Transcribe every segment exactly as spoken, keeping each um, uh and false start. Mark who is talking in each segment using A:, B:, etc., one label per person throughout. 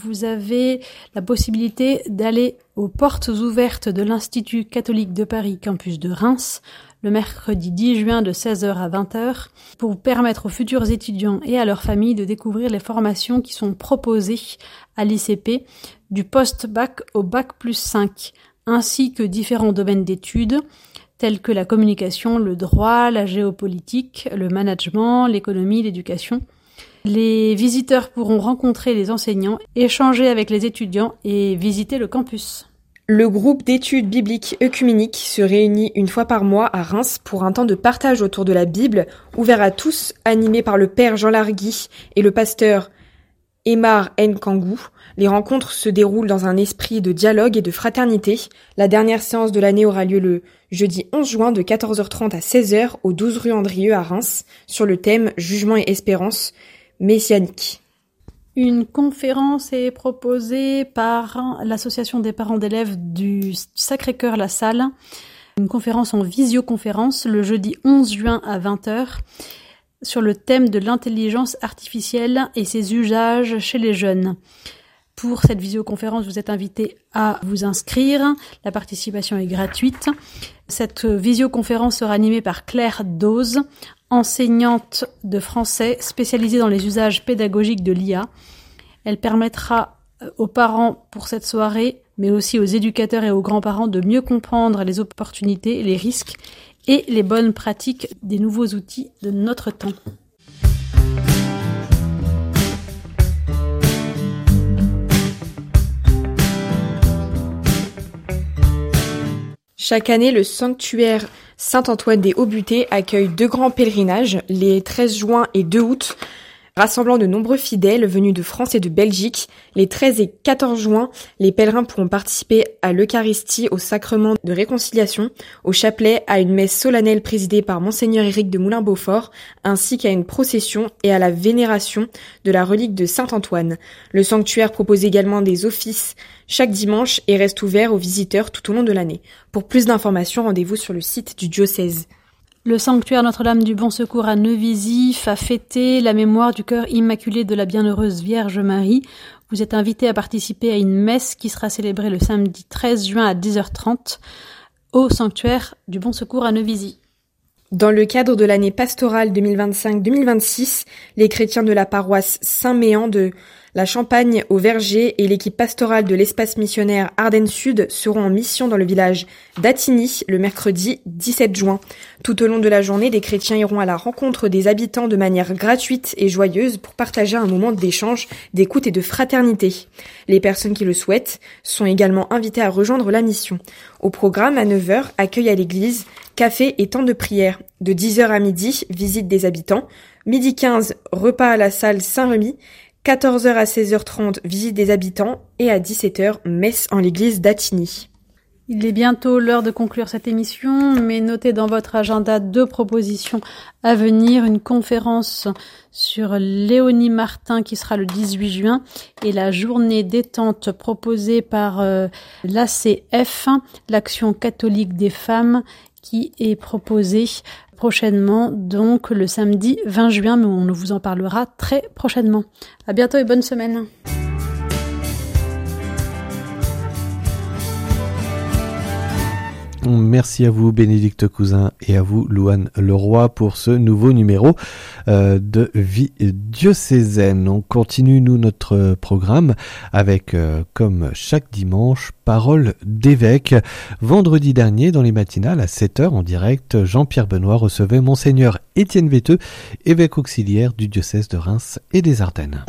A: vous avez la possibilité d'aller aux portes ouvertes de l'Institut catholique de Paris, campus de Reims, le mercredi dix juin de seize heures à vingt heures, pour permettre aux futurs étudiants et à leurs familles de découvrir les formations qui sont proposées à l'I C P, du post-bac au bac plus cinq, ainsi que différents domaines d'études, tels que la communication, le droit, la géopolitique, le management, l'économie, l'éducation. Les visiteurs pourront rencontrer les enseignants, échanger avec les étudiants et visiter le campus.
B: Le groupe d'études bibliques œcuméniques se réunit une fois par mois à Reims pour un temps de partage autour de la Bible, ouvert à tous, animé par le père Jean Largui et le pasteur Emar Nkangou. Les rencontres se déroulent dans un esprit de dialogue et de fraternité. La dernière séance de l'année aura lieu le jeudi onze juin de quatorze heures trente à seize heures au douze rue Andrieux à Reims, sur le thème « Jugement et espérance messianique ».
A: Une conférence est proposée par l'association des parents d'élèves du Sacré-Cœur La Salle. Une conférence en visioconférence le jeudi onze juin à vingt heures sur le thème de l'intelligence artificielle et ses usages chez les jeunes. Pour cette visioconférence, vous êtes invité à vous inscrire. La participation est gratuite. Cette visioconférence sera animée par Claire Dose, enseignante de français spécialisée dans les usages pédagogiques de l'I A. Elle permettra aux parents pour cette soirée, mais aussi aux éducateurs et aux grands-parents de mieux comprendre les opportunités, les risques et les bonnes pratiques des nouveaux outils de notre temps.
B: Chaque année, le sanctuaire Saint-Antoine des Hauts-Buttés accueille deux grands pèlerinages, les treize juin et deux août, rassemblant de nombreux fidèles venus de France et de Belgique. Les treize et quatorze juin, les pèlerins pourront participer à l'Eucharistie, au sacrement de réconciliation, au chapelet, à une messe solennelle présidée par Monseigneur Éric de Moulin-Beaufort, ainsi qu'à une procession et à la vénération de la relique de Saint-Antoine. Le sanctuaire propose également des offices chaque dimanche et reste ouvert aux visiteurs tout au long de l'année. Pour plus d'informations, rendez-vous sur le site du diocèse.
A: Le sanctuaire Notre-Dame du Bon Secours à Neuvizif a fêté la mémoire du cœur immaculé de la Bienheureuse Vierge Marie. Vous êtes invité à participer à une messe qui sera célébrée le samedi treize juin à dix heures trente au sanctuaire du Bon Secours à Neuvizif.
B: Dans le cadre de l'année pastorale deux mille vingt-cinq deux mille vingt-six, les chrétiens de la paroisse Saint-Méan de la Champagne au Verger et l'équipe pastorale de l'espace missionnaire Ardennes Sud seront en mission dans le village d'Attigny le mercredi dix-sept juin. Tout au long de la journée, des chrétiens iront à la rencontre des habitants de manière gratuite et joyeuse pour partager un moment d'échange, d'écoute et de fraternité. Les personnes qui le souhaitent sont également invitées à rejoindre la mission. Au programme, à neuf heures, accueil à l'église, café et temps de prière. De dix heures à midi, visite des habitants. Midi quinze, repas à la salle Saint-Remy. quatorze heures à seize heures trente, visite des habitants. Et à dix-sept heures, messe en l'église d'Attigny.
A: Il est bientôt l'heure de conclure cette émission, mais notez dans votre agenda deux propositions à venir. Une conférence sur Léonie Martin qui sera le dix-huit juin et la journée détente proposée par euh, l'A C F, l'Action catholique des femmes, qui est proposée prochainement, donc le samedi vingt juin, mais on vous en parlera très prochainement. À bientôt et bonne semaine.
C: Merci à vous Bénédicte Cousin et à vous Louane Leroy pour ce nouveau numéro euh, de Vie diocésaine. On continue nous notre programme avec, euh, comme chaque dimanche, Parole d'évêque. Vendredi dernier, dans les matinales à sept heures en direct, Jean-Pierre Benoît recevait Monseigneur Étienne Véteux, évêque auxiliaire du diocèse de Reims et des Ardennes.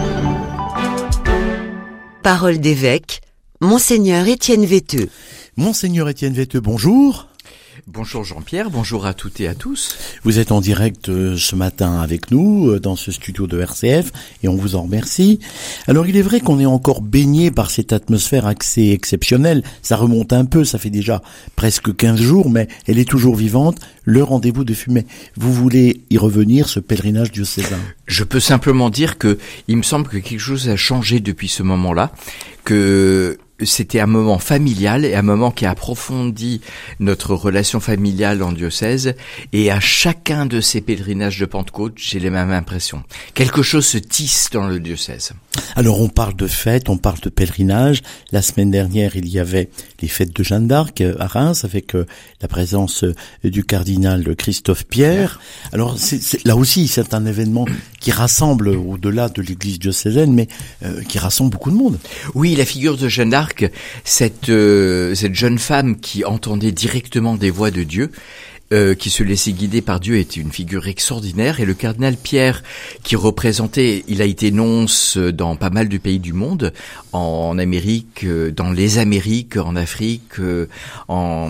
D: Parole d'évêque, Monseigneur Étienne Véteux.
E: Monseigneur Étienne Véteux, bonjour.
F: Bonjour Jean-Pierre, bonjour à toutes et à tous.
E: Vous êtes en direct euh, ce matin avec nous euh, dans ce studio de R C F et on vous en remercie. Alors il est vrai qu'on est encore baigné par cette atmosphère assez exceptionnelle. Ça remonte un peu, ça fait déjà presque quinze jours, mais elle est toujours vivante. Le rendez-vous de Fumay. Vous voulez y revenir, ce pèlerinage diocésain?
F: Je peux simplement dire que il me semble que quelque chose a changé depuis ce moment-là, que c'était un moment familial et un moment qui a approfondi notre relation familiale en diocèse. Et à chacun de ces pèlerinages de Pentecôte, j'ai les mêmes impressions. Quelque chose se tisse dans le diocèse.
E: Alors on parle de fêtes, on parle de pèlerinage. La semaine dernière, il y avait les fêtes de Jeanne d'Arc à Reims avec la présence du cardinal Christophe Pierre. Alors c'est, c'est, là aussi, c'est un événement qui rassemble au-delà de l'église diocésaine, mais euh, qui rassemble beaucoup de monde.
F: Oui, la figure de Jeanne d'Arc, cette, euh, cette jeune femme qui entendait directement des voix de Dieu, Euh, qui se laissait guider par Dieu, était une figure extraordinaire. Et le cardinal Pierre, qui représentait, il a été nonce dans pas mal de pays du monde, en Amérique, dans les Amériques, en Afrique, en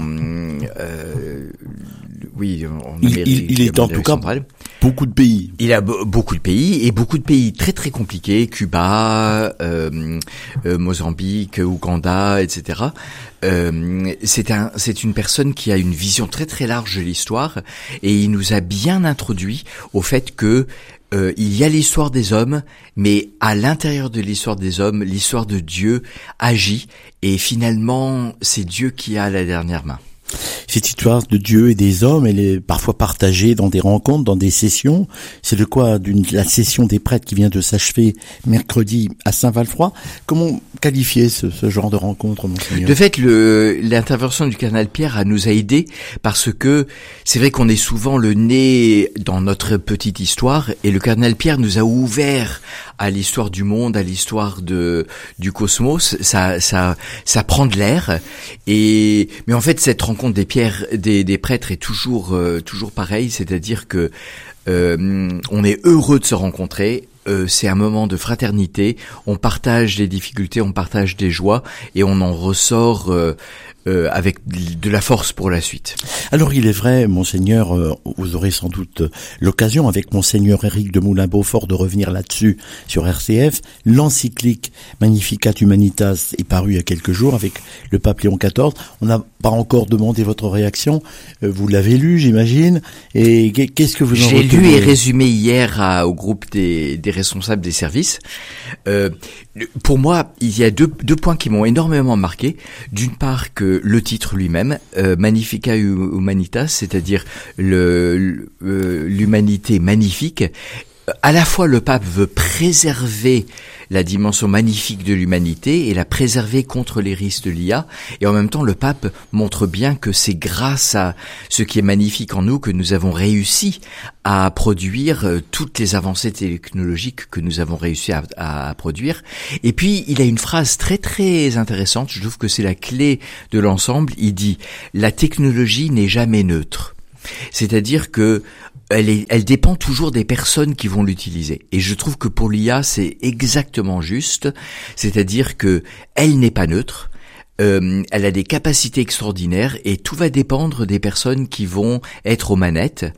F: euh, oui, en
E: il,
F: Amérique.
E: Il, il est en tout cas beaucoup de pays.
F: Il a b- beaucoup de pays et beaucoup de pays très très compliqués, Cuba, euh, euh, Mozambique, Ouganda, et cetera. Euh, c'est un, c'est une personne qui a une vision très très large de l'histoire et il nous a bien introduit au fait que euh, il y a l'histoire des hommes, mais à l'intérieur de l'histoire des hommes, l'histoire de Dieu agit et finalement c'est Dieu qui a la dernière main.
E: Cette histoire de Dieu et des hommes, elle est parfois partagée dans des rencontres, dans des sessions. C'est le quoi d'une la session des prêtres qui vient de s'achever mercredi à Saint-Valfroy. Comment qualifier ce, ce genre de rencontre, monseigneur ?
F: De fait, le, l'intervention du cardinal Pierre nous a aidés parce que c'est vrai qu'on est souvent le nez dans notre petite histoire et le cardinal Pierre nous a ouvert à l'histoire du monde, à l'histoire de du cosmos. Ça, ça, ça prend de l'air. Et mais en fait, cette rencontre des pierres, des, des prêtres est toujours, euh, toujours pareille, c'est-à-dire que euh, on est heureux de se rencontrer. Euh, c'est un moment de fraternité. On partage les difficultés, on partage des joies, et on en ressort euh, euh, avec de la force pour la suite.
E: Alors il est vrai, monseigneur, euh, vous aurez sans doute l'occasion avec monseigneur Éric de Moulin-Beaufort de revenir là-dessus sur R C F. L'encyclique Magnificat Humanitas est parue il y a quelques jours avec le pape Léon quatorze. On n'a pas encore demandé votre réaction. Euh, vous l'avez lu, j'imagine. Et qu'est-ce que vous en
F: J'ai
E: retenez ?
F: lu et résumé hier à, au groupe des, des responsables des services. Euh, pour moi, il y a deux, deux points qui m'ont énormément marqué. D'une part, que le titre lui-même, euh, Magnificat Humanitas, c'est-à-dire le, le, l'humanité magnifique. À la fois, le pape veut préserver la dimension magnifique de l'humanité et la préserver contre les risques de l'I A. Et en même temps, le pape montre bien que c'est grâce à ce qui est magnifique en nous que nous avons réussi à produire toutes les avancées technologiques que nous avons réussi à, à produire. Et puis, il a une phrase très très intéressante. Je trouve que c'est la clé de l'ensemble. Il dit « La technologie n'est jamais neutre ». C'est-à-dire que elle, est, elle dépend toujours des personnes qui vont l'utiliser. Et je trouve que pour l'I A, c'est exactement juste. C'est-à-dire que elle n'est pas neutre. Euh, elle a des capacités extraordinaires et tout va dépendre des personnes qui vont être aux manettes.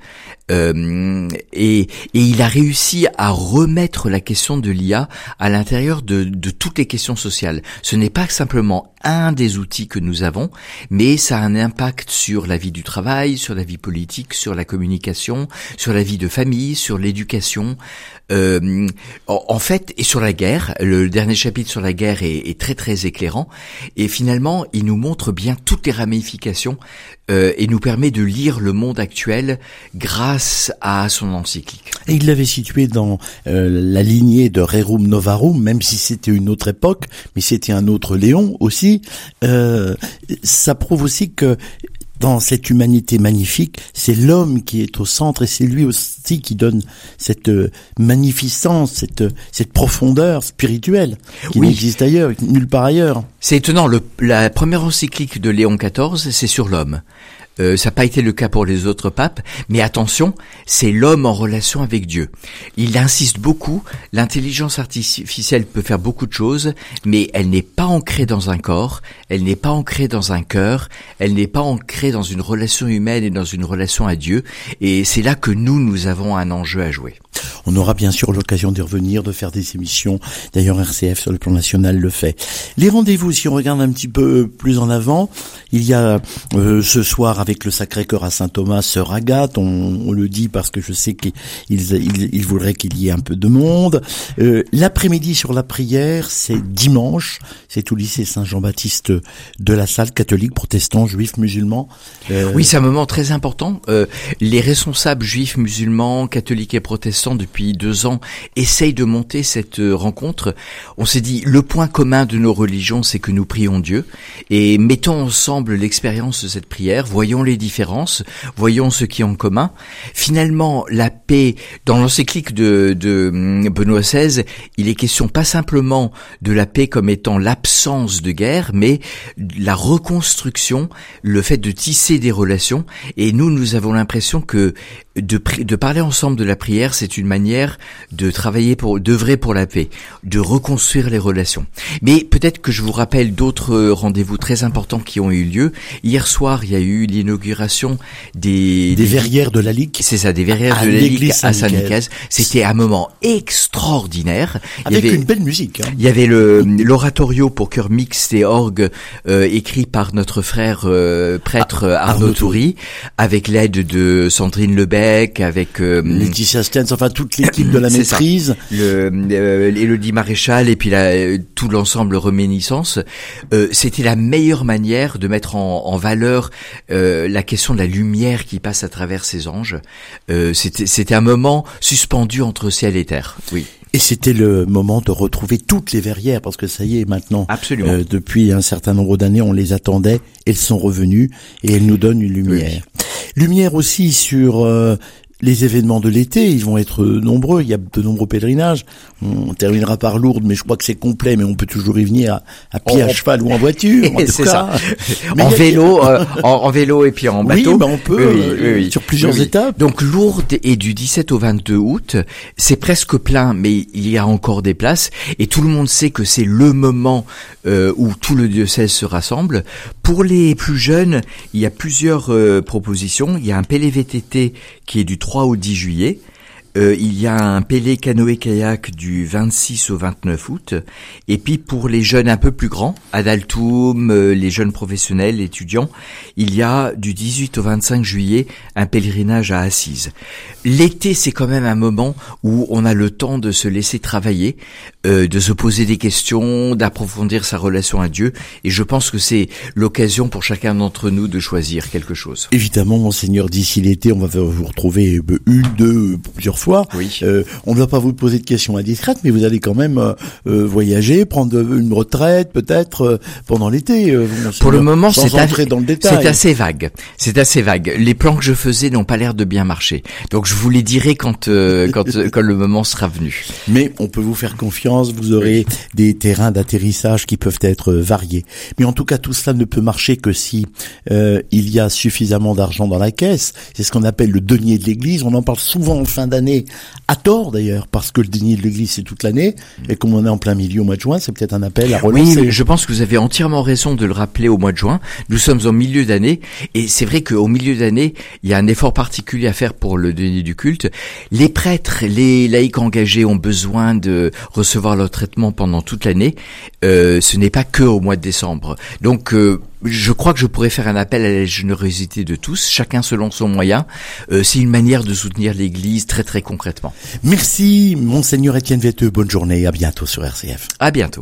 F: Euh, et, et il a réussi à remettre la question de l'I A à l'intérieur de, de toutes les questions sociales. Ce n'est pas simplement un des outils que nous avons, mais ça a un impact sur la vie du travail, sur la vie politique, sur la communication, sur la vie de famille, sur l'éducation. Euh, en, en fait, et sur la guerre, le dernier chapitre sur la guerre est, est très très éclairant. Et finalement, il nous montre bien toutes les ramifications euh, et nous permet de lire le monde actuel grâce à son encyclique.
E: Et il l'avait situé dans euh, la lignée de Rerum Novarum, même si c'était une autre époque, mais c'était un autre Léon aussi. Euh, ça prouve aussi que dans cette humanité magnifique, c'est l'homme qui est au centre et c'est lui aussi qui donne cette magnificence, cette, cette profondeur spirituelle qui oui. n'existe ailleurs, nulle part ailleurs.
F: C'est étonnant, le, la première encyclique de Léon quatorze, c'est sur l'homme. Euh, ça n'a pas été le cas pour les autres papes, mais attention, c'est l'homme en relation avec Dieu. Il insiste beaucoup, l'intelligence artificielle peut faire beaucoup de choses, mais elle n'est pas ancrée dans un corps, elle n'est pas ancrée dans un cœur, elle n'est pas ancrée dans une relation humaine et dans une relation à Dieu, et c'est là que nous, nous avons un enjeu à jouer.
E: On aura bien sûr l'occasion d'y revenir, de faire des émissions. D'ailleurs, R C F sur le plan national le fait. Les rendez-vous, si on regarde un petit peu plus en avant, il y a euh, ce soir avec le Sacré-Cœur à Saint-Thomas, Sœur Agathe. On, on le dit parce que je sais qu'ils ils, ils voudraient qu'il y ait un peu de monde. Euh, l'après-midi sur la prière, c'est dimanche. C'est au lycée Saint-Jean-Baptiste de la Salle, catholique, protestant, juif, musulman. Euh...
F: Oui, c'est un moment très important. Euh, les responsables juifs, musulmans, catholiques et protestants depuis deux ans essayent de monter cette rencontre. On s'est dit, le point commun de nos religions, c'est que nous prions Dieu et mettons ensemble l'expérience de cette prière, voyons les différences, voyons ce qui est en commun. Finalement, la paix, dans l'encyclique de, de Benoît seize, il est question pas simplement de la paix comme étant l'absence de guerre, mais la reconstruction, le fait de tisser des relations. Et nous, nous avons l'impression que de, de parler ensemble de la prière, c'est une manière de travailler pour, d'œuvrer pour la paix, de reconstruire les relations. Mais peut-être que je vous rappelle d'autres rendez-vous très importants qui ont eu lieu. Hier soir, il y a eu l'inauguration des...
E: Des, des verrières de la Ligue.
F: C'est ça, des verrières
E: à,
F: de la Ligue à
E: Saint-Nicaise.
F: C'était un moment extraordinaire.
E: Avec
F: il y avait,
E: une belle musique. Hein.
F: Il y avait le, l'oratorio pour chœur mixte et orgue euh, écrit par notre frère euh, prêtre ah, Arnaud, Arnaud Toury, avec l'aide de Sandrine Lebec, avec euh,
E: Laetitia Stens, enfin toute l'équipe de la maîtrise,
F: ça. le euh, Élodie Maréchal et puis la, euh, tout l'ensemble Reméniscence. Euh, c'était la meilleure manière de mettre en, en valeur euh, la question de la lumière qui passe à travers ces anges. Euh, c'était, c'était un moment suspendu entre ciel et terre. Oui.
E: Et c'était le moment de retrouver toutes les verrières, parce que ça y est maintenant.
F: Absolument.
E: Euh, depuis un certain nombre d'années, on les attendait, elles sont revenues et elles nous donnent une lumière. Oui. Lumière aussi sur euh, les événements de l'été, ils vont être nombreux, il y a de nombreux pèlerinages. On terminera par Lourdes, mais je crois que c'est complet, mais on peut toujours y venir à, à pied, oh. à cheval ou en voiture. En
F: c'est
E: tout
F: ça.
E: Mais
F: en
E: a...
F: vélo, euh, en, en vélo et puis en bateau.
E: Oui, ben on peut,
F: oui,
E: euh,
F: oui, oui.
E: sur plusieurs
F: oui.
E: étapes.
F: Donc Lourdes est du dix-sept au vingt-deux août. C'est presque plein, mais il y a encore des places. Et tout le monde sait que c'est le moment euh, où tout le diocèse se rassemble. Pour les plus jeunes, il y a plusieurs euh, propositions. Il y a un P L V T T qui est du trois au dix juillet. Euh, il y a un Pélé canoë-kayak du vingt-six au vingt-neuf août. Et puis pour les jeunes un peu plus grands, Adaltoum, euh, les jeunes professionnels, étudiants, il y a du dix-huit au vingt-cinq juillet un pèlerinage à Assise. L'été, c'est quand même un moment où on a le temps de se laisser travailler, euh, de se poser des questions, d'approfondir sa relation à Dieu. Et je pense que c'est l'occasion pour chacun d'entre nous de choisir quelque chose.
E: Évidemment, Monseigneur, d'ici l'été, on va vous retrouver une, deux, plusieurs fois.
F: Oui.
E: Euh, on ne va pas vous poser de questions indiscrètes, mais vous allez quand même euh, euh, voyager, prendre une retraite peut-être euh, pendant l'été. Euh,
F: Pour le moment, c'est,
E: a- dans le détail.
F: c'est assez vague. C'est assez vague. Les plans que je faisais n'ont pas l'air de bien marcher. Donc je vous les dirai quand euh, quand quand le moment sera venu.
E: Mais on peut vous faire confiance, vous aurez oui. des terrains d'atterrissage qui peuvent être variés. Mais en tout cas, tout cela ne peut marcher que si euh, il y a suffisamment d'argent dans la caisse. C'est ce qu'on appelle le denier de l'Église. On en parle souvent en fin d'année, à tort d'ailleurs, parce que le denier de l'Église c'est toute l'année. Et comme on est en plein milieu au mois de juin, c'est peut-être un appel à relancer.
F: Oui, je pense que vous avez entièrement raison de le rappeler au mois de juin. Nous sommes en milieu d'année et c'est vrai qu'au milieu d'année, il y a un effort particulier à faire pour le denier du culte. Les prêtres, les laïcs engagés ont besoin de recevoir leur traitement pendant toute l'année. Euh, ce n'est pas que au mois de décembre. Donc euh, je crois que je pourrais faire un appel à la générosité de tous, chacun selon son moyen. Euh, c'est une manière de soutenir l'Église très très concrètement.
E: Merci, Monseigneur Étienne Vetteux. Bonne journée. À bientôt sur R C F.
F: À bientôt.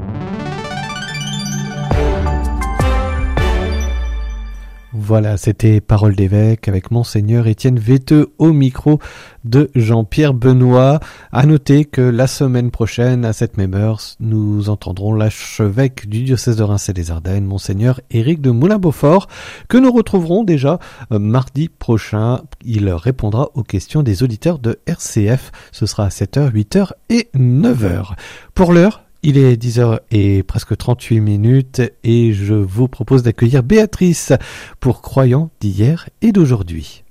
C: Voilà, c'était Parole d'évêque avec Monseigneur Étienne Vetteux au micro de Jean-Pierre Benoît. À noter que la semaine prochaine, à cette même heure, nous entendrons l'archevêque du diocèse de Reims et des Ardennes, Monseigneur Éric de Moulin-Beaufort, que nous retrouverons déjà euh, mardi prochain. Il répondra aux questions des auditeurs de R C F. Ce sera à sept heures, huit heures et neuf heures. Pour l'heure, il est dix heures et presque trente-huit minutes et je vous propose d'accueillir Béatrice pour Croyants d'hier et d'aujourd'hui.